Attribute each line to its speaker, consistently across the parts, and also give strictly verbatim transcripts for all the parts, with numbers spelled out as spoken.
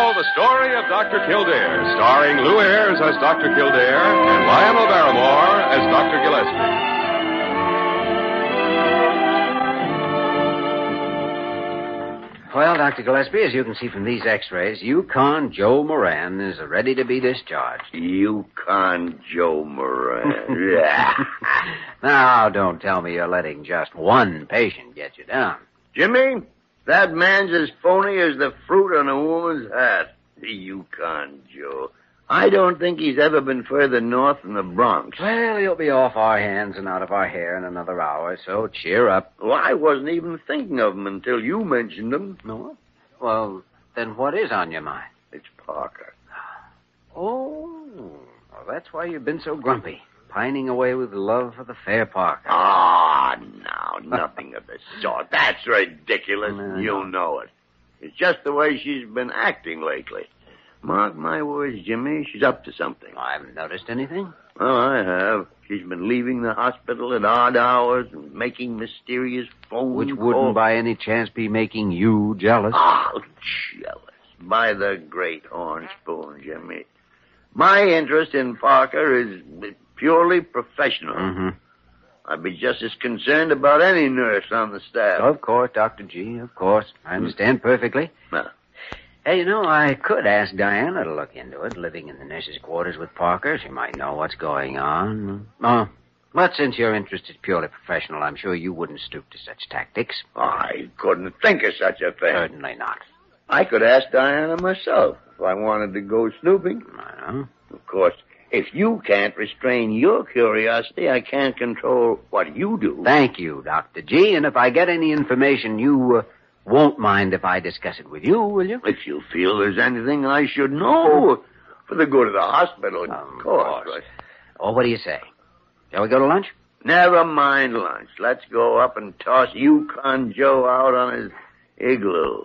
Speaker 1: now, the story of Doctor Kildare, starring Lou Ayres as Doctor Kildare and Lionel Barrymore as Doctor Gillespie.
Speaker 2: Well, Doctor Gillespie, as you can see from these x-rays, Yukon Joe Moran is ready to be discharged.
Speaker 3: Yukon Joe Moran.
Speaker 2: Now, don't tell me you're letting just one patient get you down.
Speaker 3: Jimmy, that man's as phony as the fruit on a woman's hat. The Yukon Joe. I don't think he's ever been further north than the Bronx.
Speaker 2: Well, he'll be off our hands and out of our hair in another hour, so cheer up.
Speaker 3: Well, I wasn't even thinking of him until you mentioned him.
Speaker 2: No? Well, then what is on your mind?
Speaker 3: It's Parker.
Speaker 2: Oh, well, that's why you've been so grumpy, pining away with love for the fair Parker.
Speaker 3: Ah, oh, no, nothing of the sort. That's ridiculous.
Speaker 2: No,
Speaker 3: you
Speaker 2: no.
Speaker 3: know it. It's just the way she's been acting lately. Mark my words, Jimmy, she's up to something.
Speaker 2: I haven't noticed anything.
Speaker 3: Oh, I have. She's been leaving the hospital at odd hours and making mysterious phone
Speaker 2: Which
Speaker 3: calls.
Speaker 2: wouldn't by any chance be making you jealous.
Speaker 3: Oh, jealous. By the great horn spoon, Jimmy. My interest in Parker is purely professional.
Speaker 2: Mm-hmm.
Speaker 3: I'd be just as concerned about any nurse on the staff.
Speaker 2: Of course, Doctor G, of course. I understand perfectly.
Speaker 3: Now,
Speaker 2: Hey, you know, I could ask Diana to look into it, living in the nurse's quarters with Parker. She might know what's going on. Oh, but since your interest is purely professional, I'm sure you wouldn't stoop to such tactics.
Speaker 3: I couldn't think of such a thing.
Speaker 2: Certainly not.
Speaker 3: I could ask Diana myself if I wanted to go snooping.
Speaker 2: I know.
Speaker 3: Of course, if you can't restrain your curiosity, I can't control what you do.
Speaker 2: Thank you, Doctor G, and if I get any information, you uh, won't mind if I discuss it with you, will you?
Speaker 3: If you feel there's anything I should know, for the good of the hospital, of
Speaker 2: Of
Speaker 3: course.
Speaker 2: course. Oh, what do you say? Shall we go to lunch?
Speaker 3: Never mind lunch. Let's go up and toss Yukon Joe out on his igloo.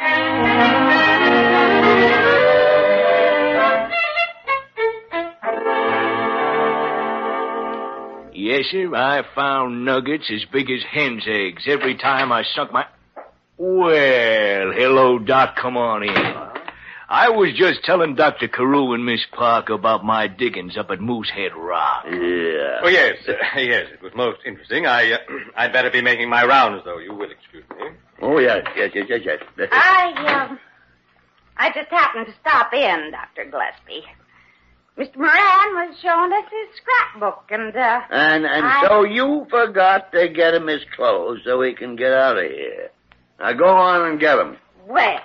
Speaker 4: Yes, sir, I found nuggets as big as hen's eggs every time I sunk my... Well, hello, Doc. Come on in. I was just telling Doctor Carew and Miss Parker about my diggings up at Moosehead Rock.
Speaker 3: Yeah.
Speaker 1: Oh, yes. Uh, yes, it was most interesting. I, uh, I'd better be making my rounds, though. You will excuse me.
Speaker 3: Oh, yes, yes, yes, yes, yes.
Speaker 5: I, um, I just happened to stop in, Doctor Gillespie. Mister Moran was showing us his scrapbook, and, uh...
Speaker 3: And, and
Speaker 5: I...
Speaker 3: so you forgot to get him his clothes so he can get out of here. Now go on and get him.
Speaker 5: Well,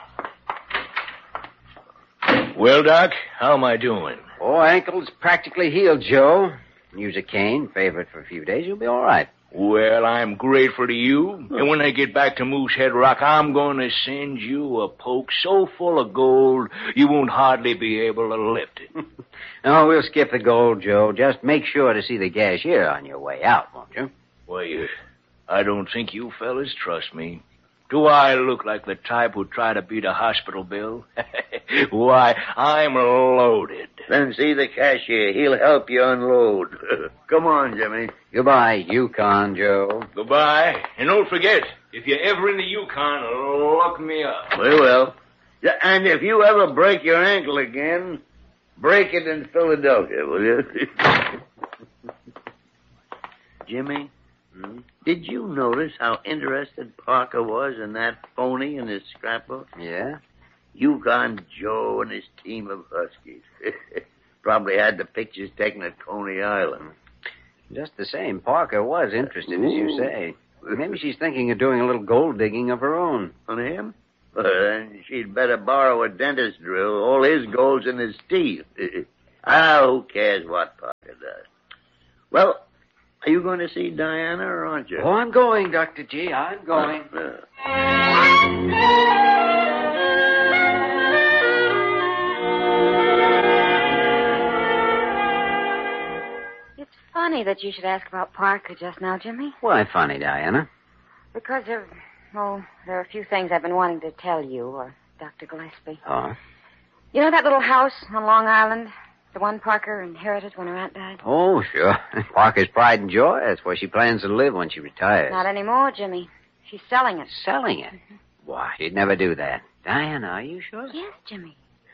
Speaker 4: Well, Doc, how am I doing?
Speaker 2: Oh, ankle's practically healed, Joe. Use a cane, favorite for a few days, you'll be all right.
Speaker 4: Well, I'm grateful to you. And when I get back to Moosehead Rock, I'm going to send you a poke so full of gold you won't hardly be able to lift it.
Speaker 2: No, we'll skip the gold, Joe. Just make sure to see the cashier on your way out, won't you?
Speaker 4: Why, I don't think you fellas trust me. Do I look like the type who'd try to beat a hospital bill? Why, I'm loaded.
Speaker 3: Then see the cashier. He'll help you unload. Come on, Jimmy.
Speaker 2: Goodbye, Yukon, Joe.
Speaker 4: Goodbye. And don't forget, if you're ever in the Yukon, look me up.
Speaker 3: We will. Yeah, and if you ever break your ankle again, break it in Philadelphia, will you? Jimmy, hmm? Did you notice how interested Parker was in that phony in his scrapbook?
Speaker 2: Yeah?
Speaker 3: Yukon Joe and his team of Huskies. Probably had the pictures taken at Coney Island.
Speaker 2: Just the same, Parker was interested, as you say. Maybe she's thinking of doing a little gold digging of her own.
Speaker 3: On him? Well, then she'd better borrow a dentist drill. All his gold's in his teeth. Ah, who cares what Parker does? Well, are you going to see Diana or aren't you?
Speaker 2: Oh, I'm going, Doctor G. I'm going.
Speaker 3: Uh, uh.
Speaker 5: it's funny that you should ask about Parker just now, Jimmy.
Speaker 2: Why funny, Diana?
Speaker 5: Because of, oh, there are a few things I've been wanting to tell you, or Doctor Gillespie.
Speaker 2: Oh?
Speaker 5: You know that little house on Long Island? The one Parker inherited when her aunt died?
Speaker 2: Oh, sure. Parker's pride and joy. That's where she plans to live when she retires.
Speaker 5: Not anymore, Jimmy. She's selling it.
Speaker 2: Selling it?
Speaker 5: Mm-hmm.
Speaker 2: Why, she'd never do that. Diana, are you sure?
Speaker 5: Yes, Jimmy.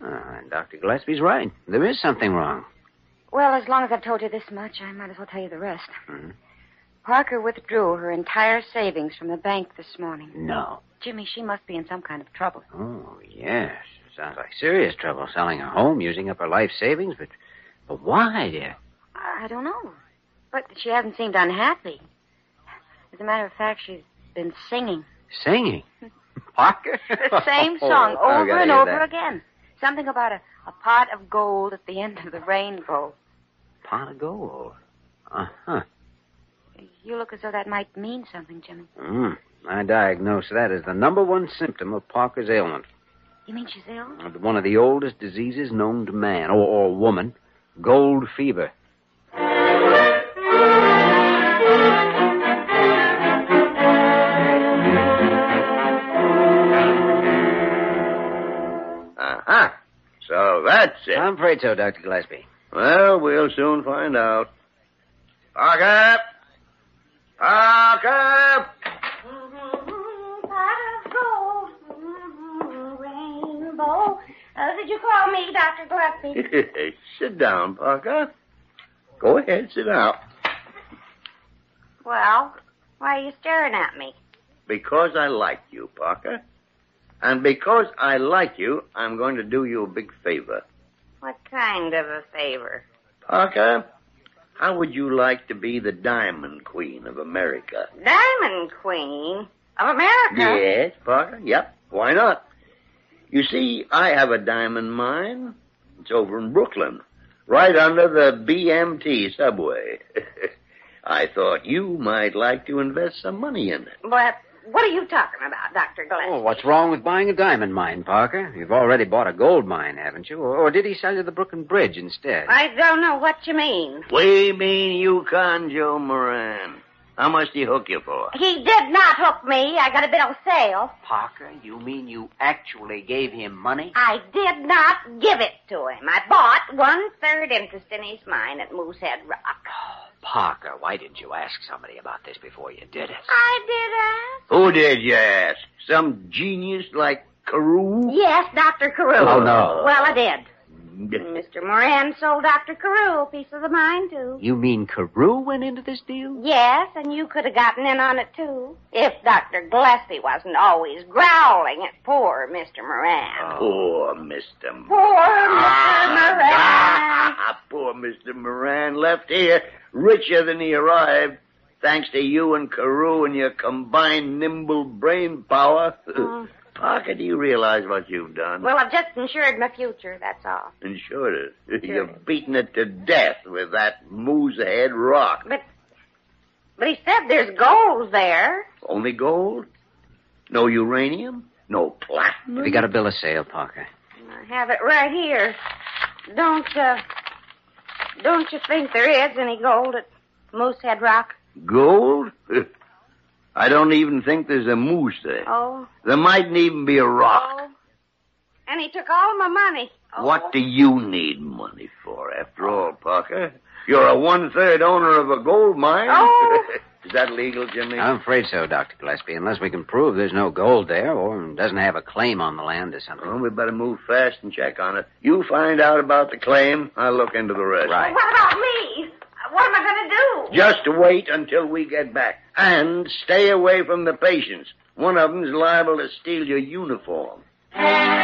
Speaker 2: Oh, and Doctor Gillespie's right. There is something wrong.
Speaker 5: Well, as long as I've told you this much, I might as well tell you the rest.
Speaker 2: Hmm?
Speaker 5: Parker withdrew her entire savings from the bank this morning.
Speaker 2: No.
Speaker 5: Jimmy, she must be in some kind of trouble.
Speaker 2: Oh, yes. Sounds like serious trouble selling her home, using up her life savings, but, but why, dear?
Speaker 5: I don't know. But she hasn't seemed unhappy. As a matter of fact, she's been singing.
Speaker 2: Singing? Parker?
Speaker 5: The same song
Speaker 2: Oh, I
Speaker 5: over
Speaker 2: gotta
Speaker 5: and
Speaker 2: hear
Speaker 5: over
Speaker 2: that.
Speaker 5: again. Something about a, a pot of gold at the end of the rainbow.
Speaker 2: Pot of gold. Uh-huh.
Speaker 5: You look as though that might mean something, Jimmy.
Speaker 2: Mm. I diagnose that as the number one symptom of Parker's ailment.
Speaker 5: You mean she's ill?
Speaker 2: One of the oldest diseases known to man, or, or woman. Gold fever.
Speaker 3: Uh-huh. So that's it.
Speaker 2: I'm afraid so, Doctor Gillespie.
Speaker 3: Well, we'll soon find out. Parker! Parker!
Speaker 5: Mm-hmm, pot of gold, mm-hmm, rainbow. Uh, did you call me, Doctor Gillespie?
Speaker 3: Sit down, Parker. Go ahead, sit down.
Speaker 5: Well, why are you staring at me?
Speaker 3: Because I like you, Parker. And because I like you, I'm going to do you a big favor.
Speaker 5: What kind of a favor?
Speaker 3: Parker, how would you like to be the Diamond Queen of America?
Speaker 5: Diamond Queen of America?
Speaker 3: Yes, Parker. Yep. Why not? You see, I have a diamond mine. It's over in Brooklyn, right under the B M T subway. I thought you might like to invest some money in it.
Speaker 5: But what are you talking about, Doctor Gillespie?
Speaker 2: Oh, what's wrong with buying a diamond mine, Parker? You've already bought a gold mine, haven't you? Or, or did he sell you the Brooklyn Bridge instead?
Speaker 5: I don't know what you mean.
Speaker 3: We mean Yukon Joe Moran. How much did he hook you for?
Speaker 5: He did not hook me. I got a bill of sale.
Speaker 2: Parker, you mean you actually gave him money?
Speaker 5: I did not give it to him. I bought one-third interest in his mine at Moosehead Rock.
Speaker 2: Parker, why didn't you ask somebody about this before you did it?
Speaker 5: I did ask.
Speaker 3: Who did you ask? Some genius like Carew?
Speaker 5: Yes, Doctor Carew.
Speaker 2: Oh, no.
Speaker 5: Well, I did. Mister Moran sold Doctor Carew a piece of the mine, too.
Speaker 2: You mean Carew went into this deal?
Speaker 5: Yes, and you could have gotten in on it, too, if Doctor Gillespie wasn't always growling at poor Mister Moran.
Speaker 3: Poor Mister Moran.
Speaker 5: Poor Mister Moran.
Speaker 3: Ah, poor Mister Moran left here richer than he arrived, thanks to you and Carew and your combined nimble brain power.
Speaker 5: Mm.
Speaker 3: Parker, do you realize what you've done?
Speaker 5: Well, I've just insured my future, that's all.
Speaker 3: Insured it.
Speaker 5: Sure.
Speaker 3: You've beaten it to death with that Moosehead Rock.
Speaker 5: But, but he said there's gold there.
Speaker 3: Only gold? No uranium? No platinum?
Speaker 2: Have you got a bill of sale, Parker?
Speaker 5: I have it right here. Don't, uh, don't you think there is any gold at Moosehead Rock?
Speaker 3: Gold? I don't even think there's a moose there.
Speaker 5: Oh.
Speaker 3: There mightn't even be a rock.
Speaker 5: Oh. And he took all my money. Oh.
Speaker 3: What do you need money for, after all, Parker? You're a one-third owner of a gold mine.
Speaker 5: Oh.
Speaker 3: Is that legal, Jimmy?
Speaker 2: I'm afraid so, Doctor Gillespie, unless we can prove there's no gold there or doesn't have a claim on the land or something.
Speaker 3: Well, we better move fast and check on it. You find out about the claim, I'll look into the rest.
Speaker 2: Right.
Speaker 5: What about me? What am I going to do?
Speaker 3: Just wait until we get back. And stay away from the patients. One of them's liable to steal your uniform.